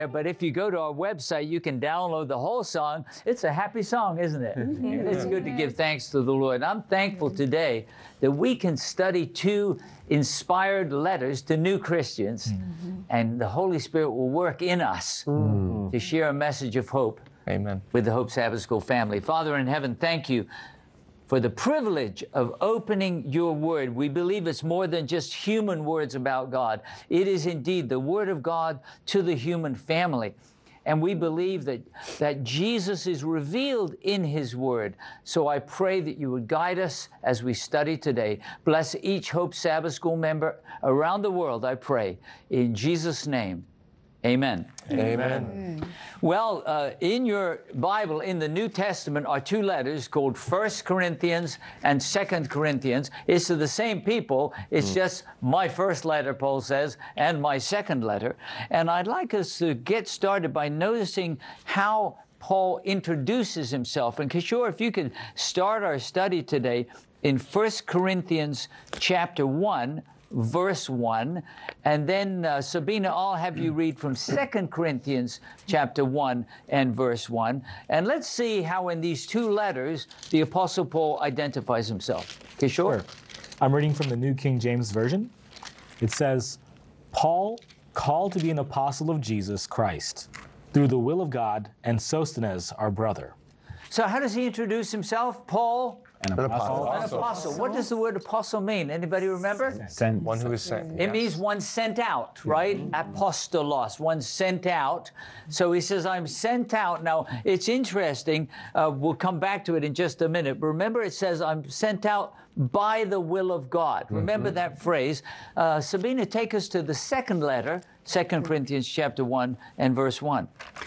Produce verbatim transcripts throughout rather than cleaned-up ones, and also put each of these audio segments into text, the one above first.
But if you go to our website, you can download the whole song. It's a happy song, isn't it? Mm-hmm. It's good to give thanks to the Lord. I'm thankful today that we can study two inspired letters to new Christians, mm-hmm. and the Holy Spirit will work in us mm-hmm. to share a message of hope. Amen. With the Hope Sabbath School family. Father in heaven, thank you for the privilege of opening your word. We believe it's more than just human words about God. It is indeed the word of God to the human family. And we believe that, that Jesus is revealed in his word. So I pray that you would guide us as we study today. Bless each Hope Sabbath School member around the world, I pray. In Jesus' name, amen. Amen. Amen. Well, uh, in your Bible, in the New Testament, are two letters called First Corinthians and Second Corinthians. It's to the same people. It's mm. just my first letter, Paul says, and my second letter. And I'd like us to get started by noticing how Paul introduces himself. And Kishore, if you could start our study today in First Corinthians chapter one, verse one, and then uh, Sabina, I'll have you read from Second Corinthians chapter one and verse one, and let's see how in these two letters the Apostle Paul identifies himself. Okay, sure. Sure. I'm reading from the New King James Version. It says, Paul, called to be an apostle of Jesus Christ, through the will of God, and Sosthenes, our brother. So how does he introduce himself? Paul? An apostle. An apostle. What does the word apostle mean? Anybody remember? Sent. One who is sent. It yes. means one sent out, right? Mm-hmm. Apostolos, one sent out. So he says, I'm sent out. Now, it's interesting. Uh, we'll come back to it in just a minute. But remember, it says, I'm sent out by the will of God. Mm-hmm. Remember that phrase. Uh, Sabina, take us to the second letter, Second Corinthians chapter one and verse one.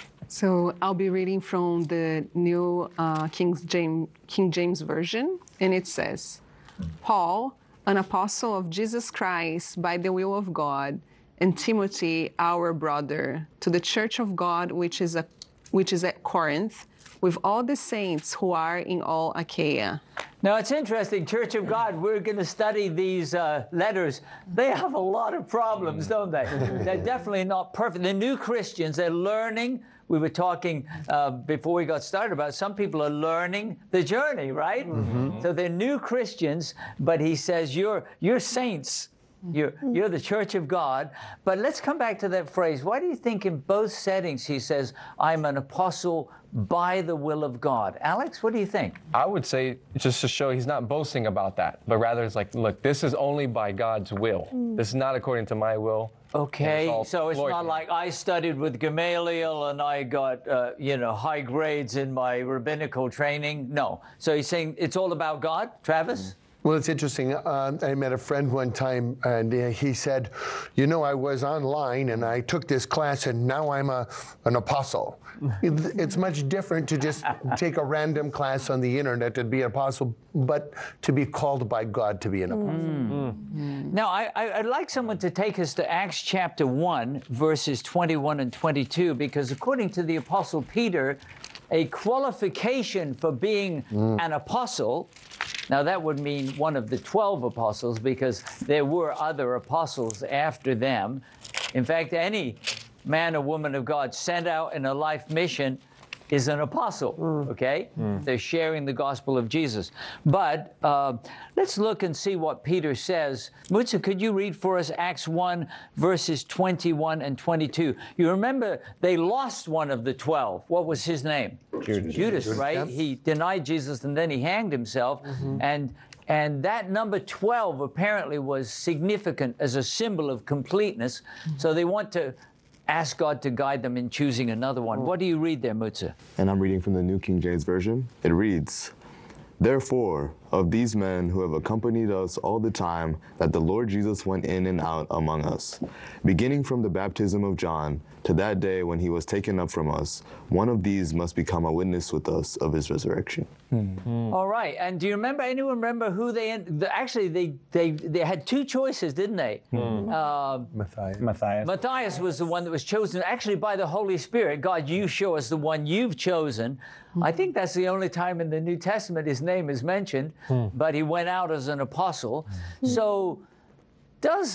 So I'll be reading from the New uh, King James, King James Version, and it says, Paul, an apostle of Jesus Christ by the will of God, and Timothy, our brother, to the church of God which is, a, which is at Corinth, with all the saints who are in all Achaia. Now, it's interesting, Church of God, we're going to study these uh, letters. They have a lot of problems, don't they? They're definitely not perfect. The new Christians, they're learning. We were talking uh, before we got started about some people are learning the journey, right? Mm-hmm. So they're new Christians, but he says, you're, you're saints. You're, you're the church of God. But let's come back to that phrase. Why do you think in both settings he says, I'm an apostle by the will of God? Alex, what do you think? I would say just to show he's not boasting about that, but rather it's like, look, this is only by God's will. Mm. This is not according to my will. Okay, it's so it's not like I studied with Gamaliel and I got, uh, you know, high grades in my rabbinical training. No. So he's saying it's all about God, Travis? Mm. Well, it's interesting. Uh, I met a friend one time, and uh, he said, you know, I was online, and I took this class, and now I'm a, an apostle. It's much different to just take a random class on the internet and be an apostle, but to be called by God to be an apostle. Mm. Mm. Now, I, I'd like someone to take us to Acts chapter one, verses twenty-one and twenty-two, because according to the Apostle Peter, a qualification for being mm. an apostle, now that would mean one of the twelve apostles, because there were other apostles after them. In fact, any man or woman of God sent out in a life mission is an apostle, mm. okay? Mm. They're sharing the gospel of Jesus. But uh, let's look and see what Peter says. Mutsa, could you read for us Acts one, verses twenty-one and twenty-two? You remember they lost one of the twelve. What was his name? Judas. Judas, right? Yep. He denied Jesus and then he hanged himself. Mm-hmm. And And that number twelve apparently was significant as a symbol of completeness. Mm-hmm. So they want to ask God to guide them in choosing another one. What do you read there, Mutsa? And I'm reading from the New King James Version. It reads, Therefore, of these men who have accompanied us all the time that the Lord Jesus went in and out among us, beginning from the baptism of John to that day when he was taken up from us, one of these must become a witness with us of his resurrection. Mm-hmm. All right. And do you remember, anyone remember who they, the, actually they, they, they had two choices, didn't they? Mm. Uh, Matthias. Matthias. Matthias was the one that was chosen actually by the Holy Spirit. God, you show us the one you've chosen. I think that's the only time in the New Testament his name is mentioned, mm. but he went out as an apostle. Mm. So does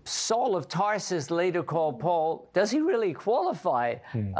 Saul of Tarsus, later called Paul, does he really qualify